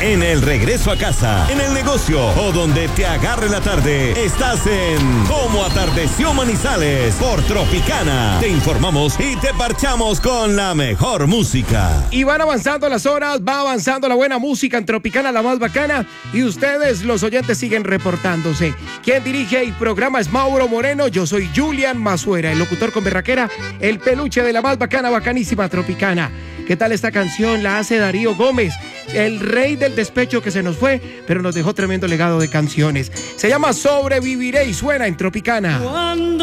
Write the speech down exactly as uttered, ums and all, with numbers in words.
En el regreso a casa, en el negocio o donde te agarre la tarde, estás en Cómo Atardeció Manizales por Tropicana. Te informamos y te parchamos con la mejor música. Y van avanzando las horas, va avanzando la buena música en Tropicana, la más bacana. Y ustedes, los oyentes, siguen reportándose. Quien dirige el programa es Mauro Moreno. Yo soy Julian Mazuera, el locutor con berraquera, el peluche de la más bacana, bacanísima Tropicana. ¿Qué tal esta canción? La hace Darío Gómez, el rey del despecho que se nos fue, pero nos dejó tremendo legado de canciones. Se llama Sobreviviré y suena en Tropicana. Cuando